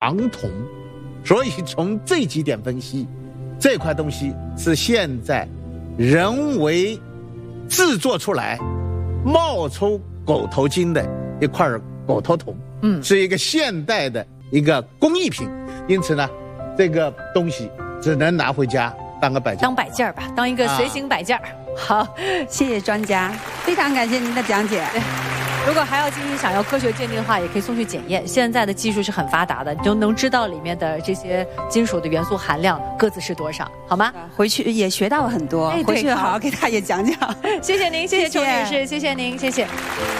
黄铜。所以从这几点分析，这块东西是现在人为制作出来冒出狗头金的一块狗头铜，是一个现代的一个工艺品。因此呢，这个东西只能拿回家当个摆件， 当摆件吧，当一个随行摆件。好， 谢谢专家，非常感谢您的讲解。 如果还要继续想要科学鉴定的话，也可以送去检验。现在的技术是很发达的，你就能知道里面的这些金属的元素含量各自是多少，好吗？ 回去也学到了很多，回去好好给大爷讲讲。 谢谢您，谢谢邱女士，谢谢您，谢谢。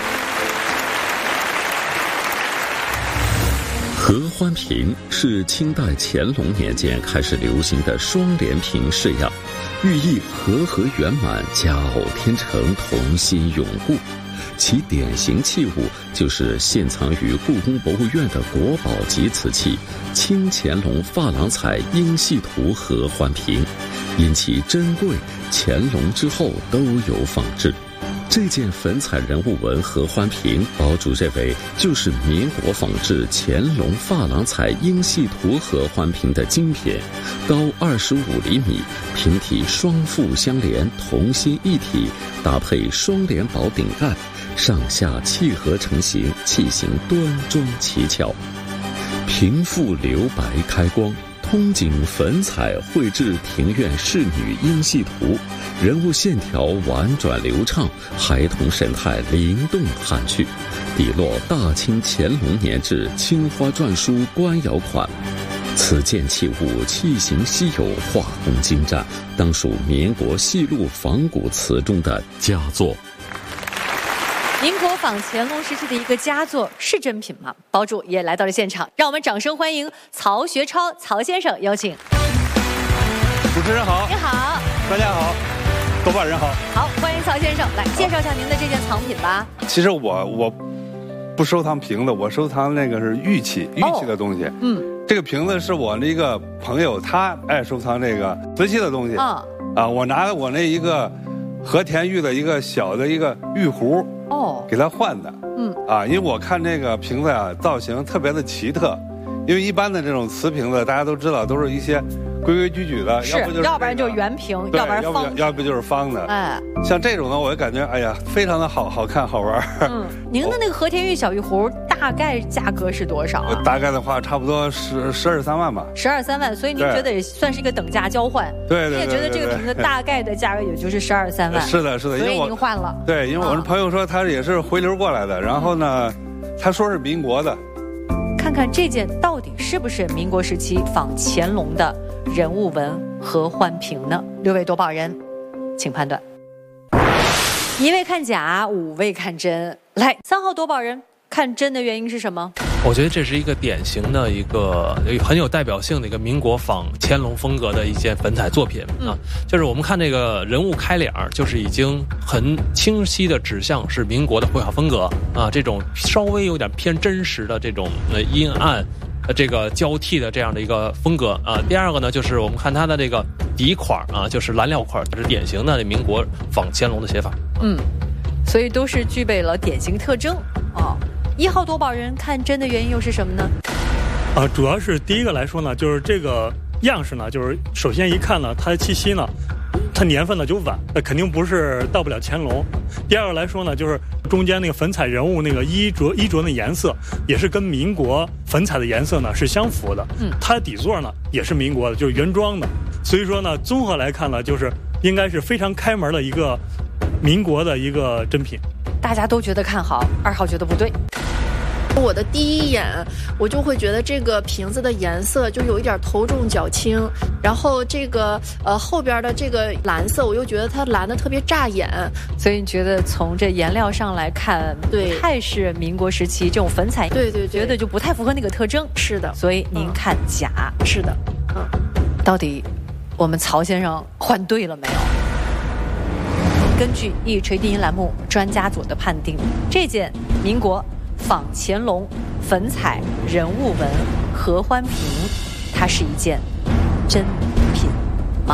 合欢瓶是清代乾隆年间开始流行的双联瓶式样，寓意和合圆满、佳偶天成、同心永固。其典型器物就是现藏于故宫博物院的国宝级瓷器清乾隆珐琅彩英系图合欢瓶，因其珍贵，乾隆之后都有仿制。这件粉彩人物纹合欢瓶，堡主认为就是民国仿制乾隆珐琅彩英系图合欢瓶的精品，高25厘米，瓶体双腹相连，同心一体，搭配双联宝顶盖，上下契合成型，器形端庄奇巧。瓶腹留白开光，通景粉彩绘制庭院仕女英系图，人物线条婉转流畅，孩童神态灵动含蓄，底落大清乾隆年制青花篆书官窑款。此件器物器形稀有，画工精湛，当属民国细录仿古瓷中的佳作。 民国仿乾隆时期的一个佳作，是真品吗？堡主也来到了现场，让我们掌声欢迎曹学超曹先生，有请。 主持人好， 你好， 大家好，多宝人好。 好，欢迎曹先生来介绍一下您的这件藏品吧。 其实我不收藏瓶子，我收藏那个是玉器的东西。这个瓶子是我那个朋友，他爱收藏这个瓷器的东西。我拿了我那一个和田玉的一个小的一个玉壶。给他换的，因为我看这个瓶子啊，造型特别的奇特，因为一般的这种瓷瓶子，大家都知道都是一些规规矩矩的， 要不然就是圆瓶，要不然方， 要不就是方的。像这种呢，我就感觉哎呀，非常的好看好玩。 您的那个和田玉小玉壶大概价格是多少啊？ 大概的话，差不多12、13万吧。12、 13万，所以您觉得也算是一个等价交换？ 对， 你也觉得这个瓶子大概的价格也就是12、13万？ 是的， 所以您换了。 对，因为我的朋友说他也是回流过来的，然后呢，他说是民国的。 看看这件到底是不是民国时期仿乾隆的人物纹合欢瓶呢？6位夺宝人，请判断。1位看假，5位看真。来，3号夺宝人看真的原因是什么？ 我觉得这是一个典型的一个很有代表性的一个民国仿乾隆风格的一件粉彩作品啊，就是我们看这个人物开脸，就是已经很清晰的指向是民国的绘画风格啊，这种稍微有点偏真实的这种阴暗这个交替的这样的一个风格啊。第二个呢，就是我们看它的这个底款啊，就是蓝料款，是典型的民国仿乾隆的写法。 所以都是具备了典型特征啊。1号夺宝人看真的原因又是什么呢？ 主要是第一个来说呢，就是这个样式呢，就是首先一看呢，它的气息呢，它年份呢就晚，那肯定不是到不了乾隆。第二个来说呢，就是中间那个粉彩人物那个衣着的颜色，也是跟民国粉彩的颜色呢是相符的。它的底座呢也是民国的，就是原装的。所以说呢，综合来看呢，就是应该是非常开门的一个民国的一个珍品。 大家都觉得看好，2号觉得不对。 我的第一眼，我就会觉得这个瓶子的颜色就有一点头重脚轻，然后这个后边的这个蓝色，我又觉得它蓝的特别扎眼， 所以你觉得从这颜料上来看， 对， 不太是民国时期这种粉彩， 对， 觉得就不太符合那个特征。 是的， 所以您看假。 是的， 到底我们曹先生换对了没有？根据一锤定音栏目专家组的判定，这件民国仿乾隆粉彩人物纹合欢瓶，它是一件真品吗？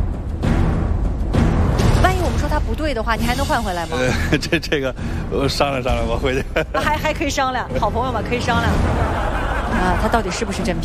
万一我们说它不对的话，你还能换回来吗？ 这个我商量商量，我回去。 还可以商量，好朋友们可以商量。 它到底是不是真品？